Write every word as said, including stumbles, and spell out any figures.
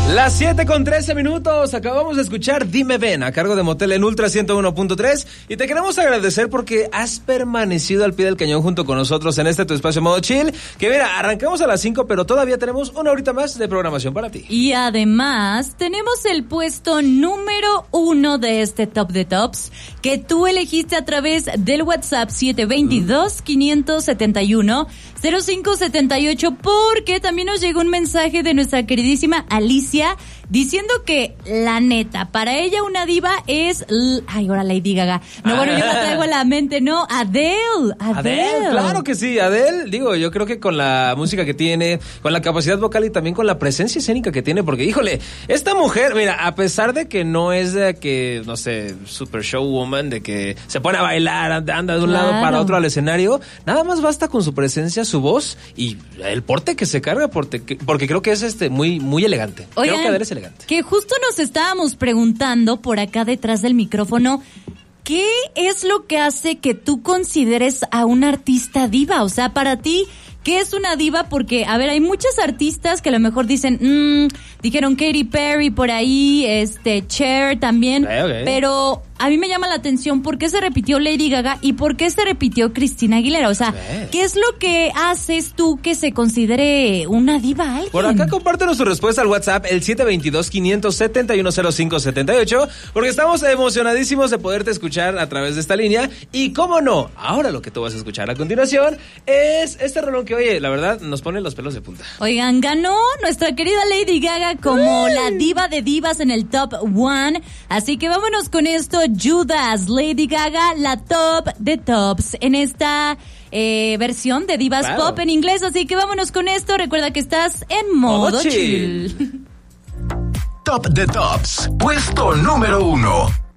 Las siete con trece minutos, acabamos de escuchar Dime Ven a cargo de Motel en Ultra ciento uno punto tres y te queremos agradecer porque has permanecido al pie del cañón junto con nosotros en este tu espacio modo chill, que mira, arrancamos a las cinco pero todavía tenemos una horita más de programación para ti. Y además tenemos el puesto número uno de este Top de Tops que tú elegiste a través del WhatsApp siete dos dos, cinco siete uno, cero cinco siete ocho porque también nos llegó un mensaje de nuestra queridísima Alicia diciendo que la neta, para ella una diva es l- ay, ahora Lady Gaga. No, bueno, yo la traigo a la mente, no, Adele, Adele. Adele, claro que sí, Adele, digo, yo creo que con la música que tiene, con la capacidad vocal y también con la presencia escénica que tiene, porque híjole, esta mujer, mira, a pesar de que no es de que, no sé, super showwoman, de que se pone a bailar, anda de un Claro. lado para otro al escenario, nada más basta con su presencia, su voz y el porte que se carga, porque, porque creo que es este muy, muy elegante. Oigan, creo que Adele es elegante. Que justo nos estábamos preguntando por acá detrás del micrófono, ¿qué es lo que hace que tú consideres a un artista diva? O sea, para ti, ¿qué es una diva? Porque, a ver, hay muchos artistas que a lo mejor dicen, mmm, dijeron Katy Perry por ahí, este, Cher también, Okay, okay. pero a mí me llama la atención por qué se repitió Lady Gaga y por qué se repitió Cristina Aguilera. O sea, Okay. ¿qué es lo que haces tú que se considere una diva a alguien? Por acá compártenos tu respuesta al WhatsApp, el siete dos dos, cinco siete uno, cero cinco siete ocho, porque estamos emocionadísimos de poderte escuchar a través de esta línea. Y cómo no, ahora lo que tú vas a escuchar a continuación es este rolón que, oye, la verdad, nos pone los pelos de punta. Oigan, ganó nuestra querida Lady Gaga como ¡Uy! la diva de divas en el Top One. Así que vámonos con esto, Judas, Lady Gaga, la Top de Tops en esta eh, versión de Divas Claro. Pop en inglés. Así que vámonos con esto. Recuerda que estás en modo, Modo chill. chill. Top de Tops, puesto número uno.